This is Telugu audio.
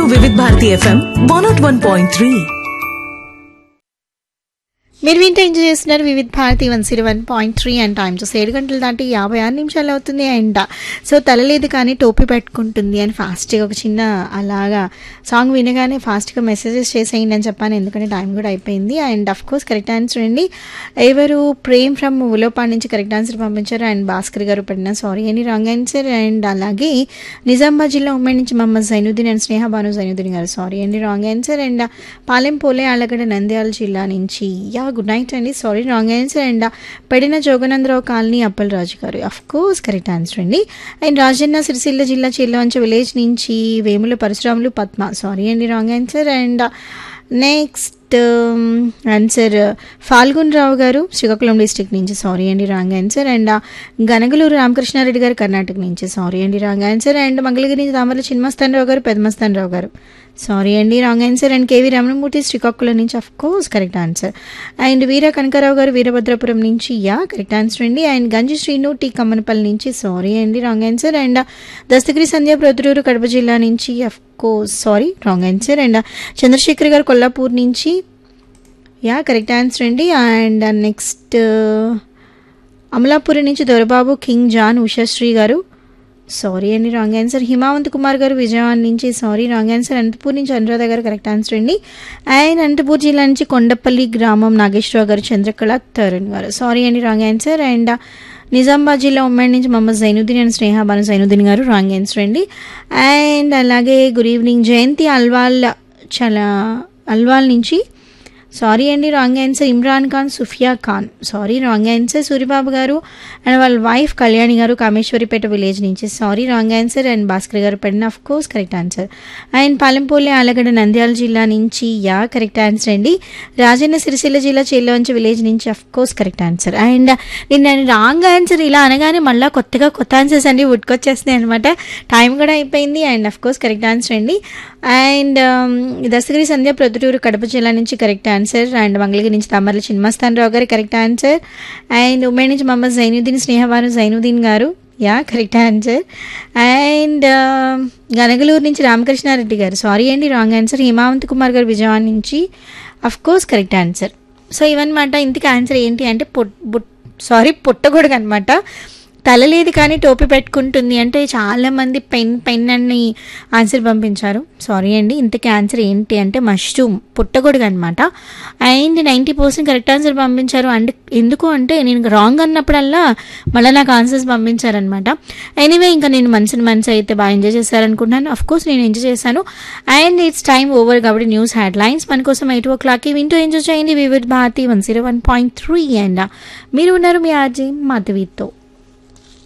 వివిధ భారతి FM 101.3. మీరు వింటే ఎంజాయ్ చేస్తున్నారు వివిధ భారతి 101.3 అండ్ టైం చూసి 7 గంటలు దాటి 56 నిమిషాలు అవుతుంది. అండ్ సో తలలేదు కానీ టోపీ పెట్టుకుంటుంది అని ఫాస్ట్గా ఒక చిన్న అలాగా సాంగ్ వినగానే ఫాస్ట్గా మెసేజెస్ చేసేయండి అని చెప్పాను, ఎందుకంటే టైం కూడా అయిపోయింది. And of course correct answer అండి. ఎవరు ప్రేమ్ ఫ్రమ్ ఉలోపాడ్ నుంచి కరెక్ట్ ఆన్సర్ పంపించారు. అండ్ భాస్కర్ గారు పడిన సారీ అని రాంగ్ ఆన్సర్. అండ్ అలాగే నిజామాబాద్ జిల్లా ఉమ్మడి నుంచి మహమ్మద్ జైనుద్దీన్ అండ్ స్నేహ బాను జైనుద్దీన్ గారు సారీ అండి రాంగ్ ఆన్సర్. అండ్ పాలెం పోలే ఆలగడ్డ నంద్యాల జిల్లా నుంచి గుడ్ నైట్ అండి sorry wrong answer. And పెడిన Jogananda Rao colony Appalaraju గారు అఫ్ కోర్స్ కరెక్ట్ ఆన్సర్ అండి. అండ్ రాజన్న సిరిసిల్ల జిల్లా చిల్లవంచ విలేజ్ నుంచి వేముల పరశురాములు పద్మ సారీ అండి wrong answer. And next answer Phalgun రావు గారు శ్రీకాకుళం డిస్టిక్ నుంచి సారీ అండి wrong answer. And Ganagaluru Ramakrishna Reddy గారు కర్ణాటక నుంచి సారీ అండి రాంగ్ ఆన్సర్. అండ్ మంగళగిరి నుంచి తామర్ల చిన్మస్తాన్ రావు గారు పెదమస్తాన్ రావు గారు సారీ అండి wrong answer. And KV Ramanamurthy Srikakulam నుంచి of course correct answer. And వీర కనకారావు గారు వీరభద్రపురం నుంచి కరెక్ట్ ఆన్సర్ అండి. అండ్ గంజి శ్రీను టీ కమ్మనపల్లి నుంచి సారీ అండి రాంగ్ ఆన్సర్. అండ్ దస్తగిరి సంధ్య ప్రొద్దుటూరు కడప జిల్లా నుంచి of course sorry wrong answer. And Chandrasekhar గారు కొల్లాపూర్ నుంచి కరెక్ట్ ఆన్సర్ అండి. అండ్ నెక్స్ట్ అమలాపురం నుంచి దొరబాబు కింగ్ జాన్ ఉషాశ్రీ గారు సారీ అండి రాంగ్ ఆన్సర్. హిమావంత్ కుమార్ గారు విజయవాడ నుంచి సారీ రాంగ్ ఆన్సర్. అనంతపూర్ నుంచి అనురాధ గారు కరెక్ట్ ఆన్సర్ అండి. అండ్ అనంతపూర్ జిల్లా నుంచి కొండపల్లి గ్రామం నాగేశ్వరరావు గారు చంద్రకళ తరుణ్ గారు సారీ అండి రాంగ్ ఆన్సర్. అండ్ నిజామాబాద్ జిల్లా ఉమ్మడి నుంచి మహమ్మద్ జైనుద్దీన్ అండ్ స్నేహ బాను జైనుద్దీన్ గారు రాంగ్ ఆన్సర్ అండి. అండ్ అలాగే గుడ్ ఈవినింగ్ జయంతి అల్వాల్ నుంచి సారీ అండి wrong answer. Imran Khan Sufiya Khan sorry wrong answer. Suribabu గారు అండ్ వాళ్ళ వైఫ్ కళ్యాణి గారు కామేశ్వరిపేట విలేజ్ నుంచి sorry wrong answer. And Bhaskar గారు పడిన of course correct answer. And పాలెంపోలే Allagadda Nandyal జిల్లా నుంచి కరెక్ట్ ఆన్సర్ అండి. రాజన్న సిరిసిల్ల జిల్లా చేల్లవంచ విలేజ్ నుంచి of course correct answer. And నేను రాంగ్ ఆన్సర్ ఇలా అనగానే మళ్ళీ కొత్త ఆన్సర్స్ అండి ఉట్టుకొచ్చేస్తున్నాయి అనమాట. టైం కూడా అయిపోయింది. And of course correct answer అండి. అండ్ దస్తగిరి సంధ్య ప్రొద్దుటూరు కడప జిల్లా నుంచి కరెక్ట్ ఆన్సర్. అండ్ మంగళగిరి నుంచి తమ్మర్ల చిన్మస్తాన్ రావు గారు కరెక్ట్ ఆన్సర్. అండ్ ఉమ్మడి నుంచి మహమ్మద్ జైనుద్దీన్ స్నేహవాను జైనుద్దీన్ గారు కరెక్ట్ ఆన్సర్. అండ్ గనగలూరు నుంచి రామకృష్ణారెడ్డి గారు సారీ అండి రాంగ్ ఆన్సర్. హిమావంత్ కుమార్ గారు విజయవాడ నుంచి of course correct answer. So ఇవన్నమాట. ఇంతకీ ఆన్సర్ ఏంటి అంటే పుట్టగొడుగు అనమాట. తలలేదు కానీ టోపీ పెట్టుకుంటుంది అంటే చాలామంది పెన్ అని ఆన్సర్ పంపించారు. సారీ అండి. ఇంతకీ ఆన్సర్ ఏంటి అంటే మష్రూమ్ పుట్టగొడుగు అనమాట. అండ్ 90% కరెక్ట్ ఆన్సర్ పంపించారు. అండ్ ఎందుకు అంటే నేను రాంగ్ అన్నప్పుడల్లా మళ్ళీ నాకు ఆన్సర్స్ పంపించారనమాట. ఎనీవే ఇంకా నేను మనసు అయితే బాగా ఎంజాయ్ చేశారనుకుంటున్నాను. అఫ్ కోర్స్ నేను ఎంజాయ్ చేశాను. అండ్ ఇట్స్ టైమ్ ఓవర్ కాబట్టి న్యూస్ హెడ్లైన్స్ మన కోసం 8 o'clockకి వింటూ ఎంజాయ్ చేయండి వివిధ భారతి 101.3. అండ్ మీరు ఉన్నారు మీ ఆర్జీ మాధవితో.